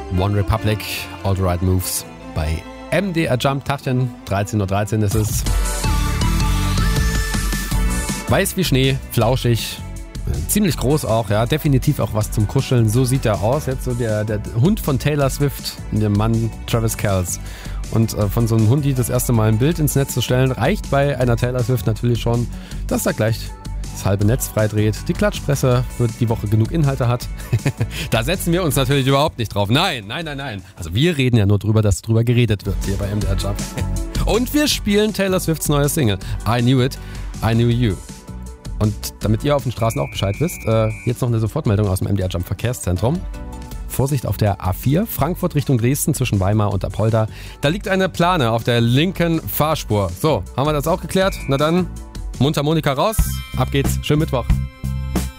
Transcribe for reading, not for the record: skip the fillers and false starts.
One Republic, All the Right Moves bei MDR Jump. Tagchen, 13:13 Uhr ist es. Weiß wie Schnee, flauschig, ziemlich groß auch, ja, definitiv auch was zum Kuscheln. So sieht er aus, jetzt so der Hund von Taylor Swift, der Mann Travis Kelce. Und von so einem Hundi das erste Mal ein Bild ins Netz zu stellen, reicht bei einer Taylor Swift natürlich schon, dass er gleich das halbe Netz freidreht, die Klatschpresse für die Woche genug Inhalte hat. Da setzen wir uns natürlich überhaupt nicht drauf. Nein. Also wir reden ja nur drüber, dass drüber geredet wird hier bei MDR Jump. Und wir spielen Taylor Swifts neue Single, I Knew It, I Knew You. Und damit ihr auf den Straßen auch Bescheid wisst, jetzt noch eine Sofortmeldung aus dem MDR Jump Verkehrszentrum. Vorsicht auf der A4, Frankfurt Richtung Dresden zwischen Weimar und Apolda. Da liegt eine Plane auf der linken Fahrspur. So, haben wir das auch geklärt? Na dann, Mundharmonika raus, ab geht's, schönen Mittwoch.